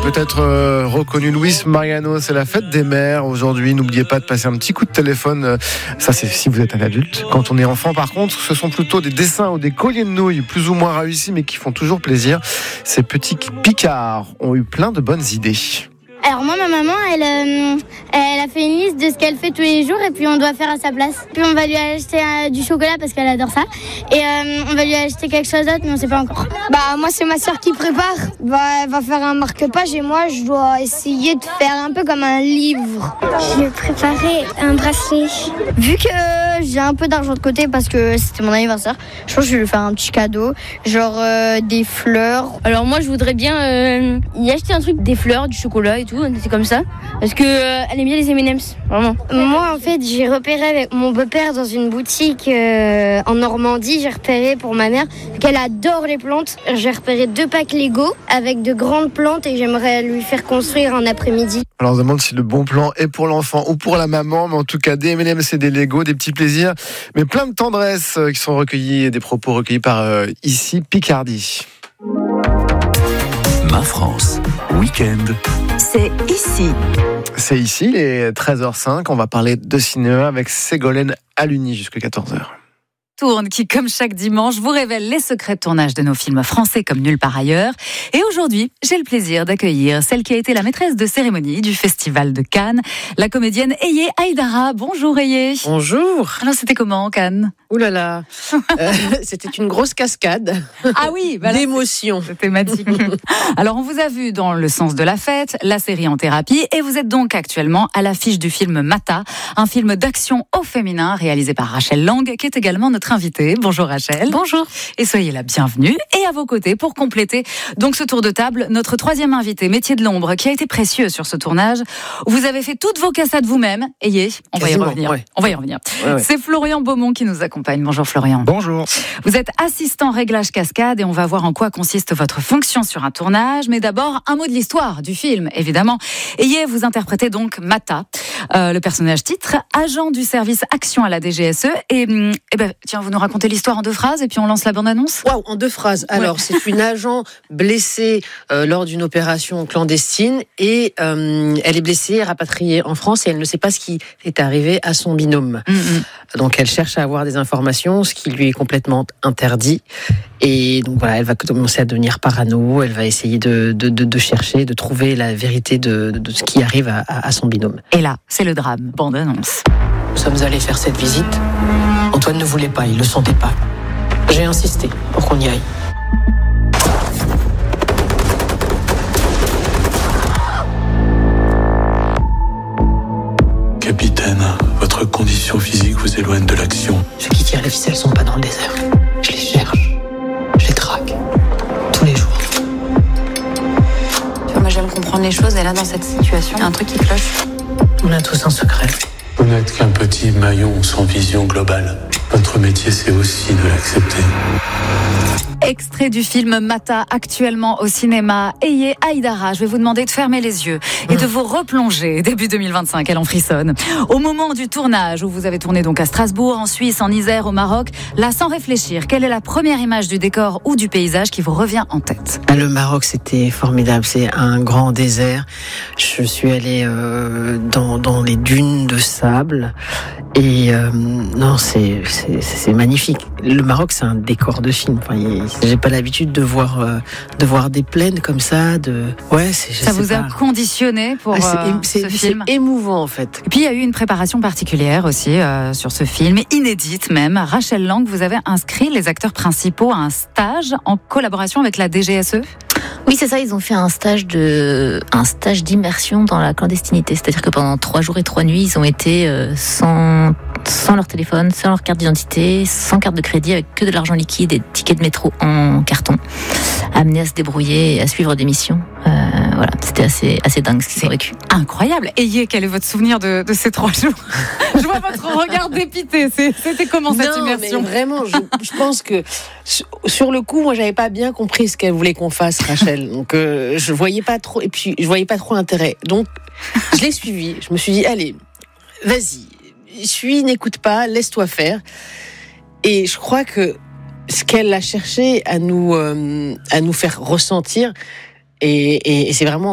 peut-être reconnu Luis Mariano, c'est la fête des mères aujourd'hui. N'oubliez pas de passer un petit coup de téléphone. Ça, c'est si vous êtes un adulte. Quand on est enfant, par contre, ce sont plutôt des dessins ou des colliers de nouilles plus ou moins réussis, mais qui font toujours plaisir. Ces petits picards ont eu plein de bonnes idées. Alors moi, ma maman, elle a fait une liste de ce qu'elle fait tous les jours et puis on doit faire à sa place. Puis on va lui acheter du chocolat parce qu'elle adore ça. Et on va lui acheter quelque chose d'autre, mais on ne sait pas encore. Moi, c'est ma sœur qui prépare. Elle va faire un marque-page et moi, je dois essayer de faire un peu comme un livre. Je vais préparer un bracelet. Vu que j'ai un peu d'argent de côté parce que c'était mon anniversaire, je pense que je vais lui faire un petit cadeau, genre des fleurs. Alors moi, je voudrais bien y acheter un truc, des fleurs, du chocolat et tout. C'est comme ça, parce que elle aime bien les M&M's, vraiment. Moi, en fait, j'ai repéré avec mon beau-père dans une boutique en Normandie. J'ai repéré pour ma mère qu'elle adore les plantes. J'ai repéré 2 packs Lego avec de grandes plantes et j'aimerais lui faire construire un après-midi. Alors on se demande si le bon plan est pour l'enfant ou pour la maman, mais en tout cas des M&M's et des Lego, des petits plaisirs, mais plein de tendresse qui sont recueillis, des propos recueillis par ici Picardie. Ma France, week-end. C'est ici. C'est ici, les 13h05. On va parler de cinéma avec Ségolène Aluni jusqu'à 14h. Tourne qui, comme chaque dimanche, vous révèle les secrets de tournage de nos films français comme nulle part ailleurs. Et aujourd'hui, j'ai le plaisir d'accueillir celle qui a été la maîtresse de cérémonie du Festival de Cannes, la comédienne Eye Aïdara. Bonjour Eye. Bonjour. Alors c'était comment Cannes? Ouh là là, c'était une grosse cascade. Ah oui, voilà, d'émotions. c'est thématique. Alors on vous a vu dans Le sens de la fête, la série En thérapie, et vous êtes donc actuellement à l'affiche du film Mata, un film d'action au féminin réalisé par Rachel Lang, qui est également notre invitée. Bonjour Rachel. Bonjour. Et soyez la bienvenue. Et à vos côtés, pour compléter donc ce tour de table, notre troisième invité, métier de l'ombre, qui a été précieux sur ce tournage. Vous avez fait toutes vos cassades vous-même. Ayez, on va y revenir. Ouais. On va y revenir. Ouais. C'est Florian Beaumont qui nous accompagne. Bonjour Florian. Bonjour. Vous êtes assistant réglage cascade et on va voir en quoi consiste votre fonction sur un tournage. Mais d'abord, un mot de l'histoire du film, évidemment. Ayez, vous interprétez donc Mata, le personnage titre, agent du service action à la DGSE. Et tiens, vous nous racontez l'histoire en 2 phrases et puis on lance la bande-annonce. Waouh, en 2 phrases. Alors, c'est une agent blessée lors d'une opération clandestine et elle est blessée, rapatriée en France et elle ne sait pas ce qui est arrivé à son binôme. Donc, elle cherche à avoir des informations, ce qui lui est complètement interdit. Et donc voilà, elle va commencer à devenir parano. Elle va essayer de chercher, de trouver la vérité de ce qui arrive à son binôme. Et là, c'est le drame. Bande-annonce. Nous sommes allés faire cette visite. Antoine ne voulait pas, il le sentait pas. J'ai insisté pour qu'on y aille. Capitaine, votre condition physique vous éloigne de l'action. Ceux qui tirent les ficelles sont pas dans le désert. Je les cherche. Je les traque. Tous les jours. Moi, j'aime comprendre les choses et là, dans cette situation, il y a un truc qui cloche. On a tous un secret. Vous n'êtes qu'un petit maillon sans vision globale. Votre métier, c'est aussi de l'accepter. Extrait du film Mata, actuellement au cinéma. Eye Aïdara, je vais vous demander de fermer les yeux et de vous replonger début 2025, elle en frissonne. Au moment du tournage, où vous avez tourné donc à Strasbourg, en Suisse, en Isère, au Maroc, là, sans réfléchir, quelle est la première image du décor ou du paysage qui vous revient en tête? Le Maroc, c'était formidable. C'est un grand désert. Je suis allée dans les dunes de sable. Et non, c'est magnifique. Le Maroc, c'est un décor de film. Enfin, j'ai pas l'habitude de voir des plaines comme ça. Ça vous a conditionné pour ce film. C'est émouvant en fait. Et puis il y a eu une préparation particulière aussi sur ce film, inédite même. Rachel Lang, vous avez inscrit les acteurs principaux à un stage en collaboration avec la DGSE. Oui, c'est ça, ils ont fait un stage d'immersion dans la clandestinité. C'est-à-dire que pendant 3 jours et 3 nuits, ils ont été sans leur téléphone, sans leur carte d'identité, sans carte de crédit, avec que de l'argent liquide et des tickets de métro en carton, amenés à se débrouiller et à suivre des missions. Voilà, c'était assez dingue ce qu'ils ont vécu. Incroyable. Ayez, quel est votre souvenir de ces 3 jours? Je vois votre regard dépité. C'était comment cette immersion? Mais vraiment, je pense que sur le coup, moi, j'avais pas bien compris ce qu'elle voulait qu'on fasse, Rachel. Donc, je voyais pas trop, et puis je voyais pas trop l'intérêt. Donc, je l'ai suivie. Je me suis dit, allez, vas-y, n'écoute pas, laisse-toi faire. Et je crois que ce qu'elle a cherché à nous faire ressentir, et c'est vraiment